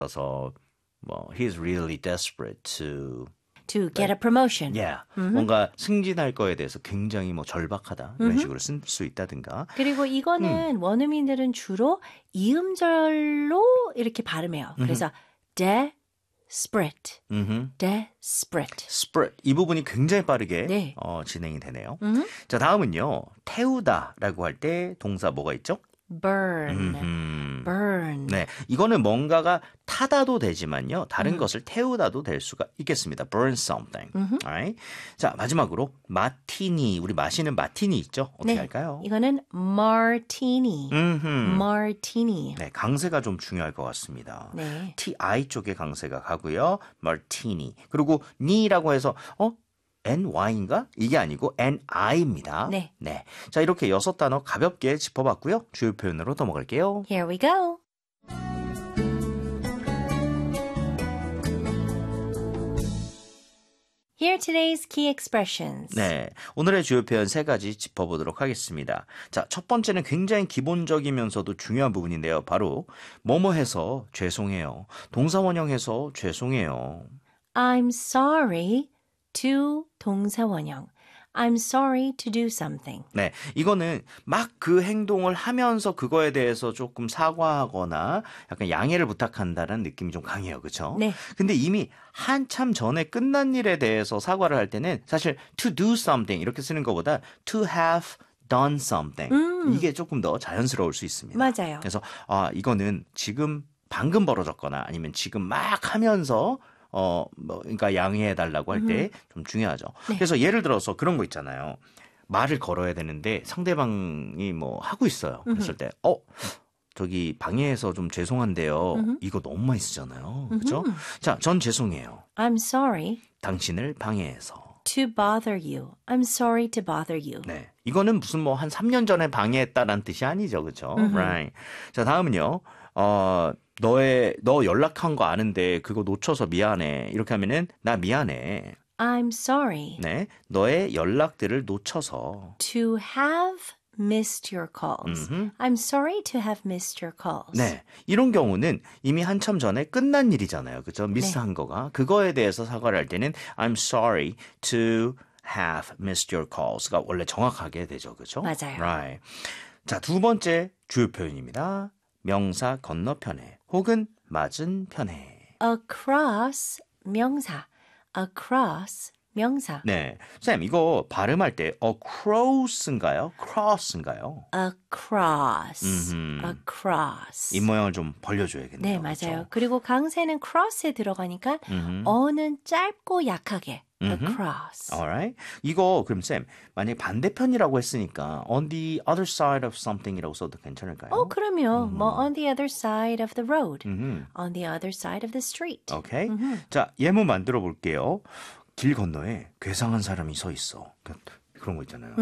그래서 뭐 he's really desperate to get a promotion. yeah. 뭔가 승진할 거에 대해서 굉장히 뭐 절박하다 이런 식으로 쓸 수 있다든가. 그리고 이거는 원어민들은 주로 이음절로 이렇게 발음해요. 그래서 desperate, desperate. spread 이 부분이 굉장히 빠르게 네. 진행이 되네요. 자, 다음은요. 태우다라고 할 때 동사 뭐가 있죠? burn, burn. 네, 이거는 뭔가가 타다도 되지만요. 다른 것을 태우다도 될 수가 있겠습니다. burn something. Alright? 자, 마지막으로 마티니. 우리 마시는 마티니 있죠? 어떻게 네, 할까요? 이거는 martini, martini. 네, 강세가 좀 중요할 것 같습니다. 네. TI 쪽에 강세가 가고요. martini. 그리고 ni라고 해서 NY인가? 이게 아니고 NI입니다. 네. 네. 자, 이렇게 6단어 가볍게 짚어봤고요. 주요 표현으로 넘어갈게요. Here we go. Here are today's key expressions. 네, 오늘의 주요 표현 3가지 짚어보도록 하겠습니다. 자, 첫 번째는 굉장히 기본적이면서도 중요한 부분인데요. 바로 뭐뭐 해서 죄송해요. 동사원형해서 죄송해요. I'm sorry to 동사원형. I'm sorry to do something. 네, 이거는 막 그 행동을 하면서 그거에 대해서 조금 사과하거나 약간 양해를 부탁한다는 느낌이 좀 강해요. 그렇죠? 네. 근데 이미 한참 전에 끝난 일에 대해서 사과를 할 때는 사실 to do something 이렇게 쓰는 것보다 to have done something 이게 조금 더 자연스러울 수 있습니다. 맞아요. 그래서 이거는 지금 방금 벌어졌거나 아니면 지금 막 하면서 그러니까 양해해달라고 할 때 좀 중요하죠. 네. 그래서 예를 들어서 그런 거 있잖아요. 말을 걸어야 되는데 상대방이 뭐 하고 있어요. 그랬을 때, 저기 방해해서 좀 죄송한데요. 이거 너무 많이 쓰잖아요. 그렇죠? 자, 전 죄송해요. I'm sorry 당신을 방해해서. to bother you. I'm sorry to bother you. 네, 이거는 무슨 뭐 한 3년 전에 방해했다라는 뜻이 아니죠. 그렇죠? Right. 자, 다음은요. 너 연락한 거 아는데 그거 놓쳐서 미안해. 이렇게 하면은 나 미안해. I'm sorry 네, 너의 연락들을 놓쳐서. to have missed your calls. I'm sorry to have missed your calls. 네, 이런 경우는 이미 한참 전에 끝난 일이잖아요. 그죠? 미스한 거가. 그거에 대해서 사과를 할 때는 I'm sorry to have missed your calls가 원래 정확하게 되죠. 그죠? 맞아요. Right. 자, 두 번째 주요 표현입니다. 명사 건너편에 혹은 맞은편에. across 명사. across 명사. 네, 쌤 이거 발음할 때 across인가요? cross인가요? across. across. 입 모양을 좀 벌려줘야겠네요. 네, 맞아요. 그렇죠? 그리고 강세는 cross에 들어가니까 어는 짧고 약하게 across. Alright. 이거 그럼 쌤 만약 반대편이라고 했으니까 on the other side of something이라고 써도 괜찮을까요? 그럼요. 뭐 on the other side of the road. on the other side of the street. 오케이. 자, 예문 만들어 볼게요. 길 건너에 괴상한 사람이 서 있어. 그런 거 있잖아요.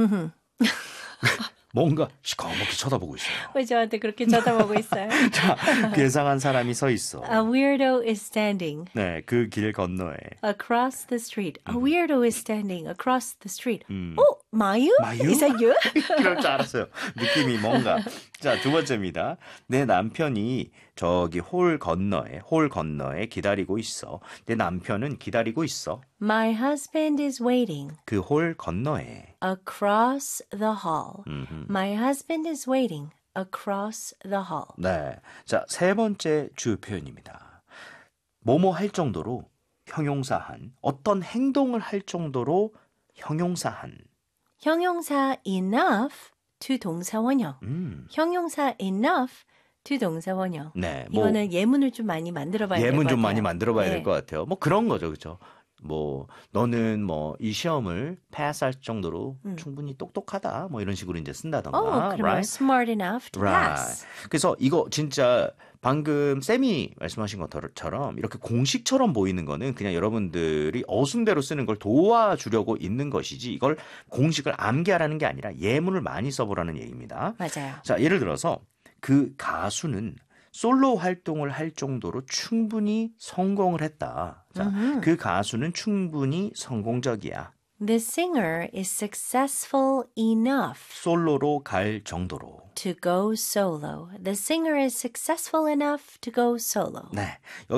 뭔가 시커멓게 쳐다보고 있어요. 왜 저한테 그렇게 쳐다보고 있어요? 자, 괴상한 사람이 서 있어. A weirdo is standing 네, 그 길 건너에. across the street. A weirdo is standing across the street. 마유? 마유? Is that you? 그럴 줄 알았어요. 느낌이 뭔가. 자, 두 번째입니다. 내 남편이 저기 홀 건너에 기다리고 있어. 내 남편은 기다리고 있어. My husband is waiting 그 홀 건너에. across the hall. My husband is waiting across the hall. 네. 자, 세 번째 주요 표현입니다. 뭐뭐 할 정도로 형용사한. 어떤 행동을 할 정도로 형용사한. 형용사 enough to 동사 원형. 형용사 enough to 동사 원형. 네, 이거는 예문을 좀 많이 만들어 봐야 될 것 같아요. 예문 좀 많이 만들어 봐야 네. 될 것 같아요. 뭐 그런 거죠. 그렇죠? 뭐 너는 뭐 이 시험을 패스할 정도로 충분히 똑똑하다. 뭐 이런 식으로 이제 쓴다던가. 그러면 right? smart enough to pass. 그래서 이거 진짜 방금 쌤이 말씀하신 것처럼 이렇게 공식처럼 보이는 거는 그냥 여러분들이 어순대로 쓰는 걸 도와주려고 있는 것이지 이걸 공식을 암기하라는 게 아니라 예문을 많이 써보라는 얘기입니다. 맞아요. 자, 예를 들어서 그 가수는 솔로 활동을 할 정도로 충분히 성공을 했다. 자, 그 가수는 충분히 성공적이야. The singer is successful enough 솔로로 갈 정도로. to go solo. The singer is successful enough to go solo. 네.